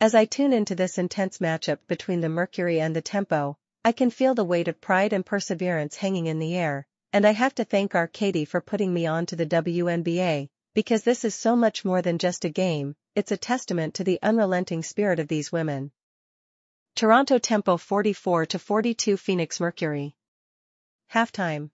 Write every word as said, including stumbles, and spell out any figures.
As I tune into this intense matchup between the Mercury and the Tempo, I can feel the weight of pride and perseverance hanging in the air, and I have to thank Arcady for putting me on to the W N B A, because this is so much more than just a game, it's a testament to the unrelenting spirit of these women. Toronto Tempo forty-four to forty-two Phoenix Mercury. Halftime.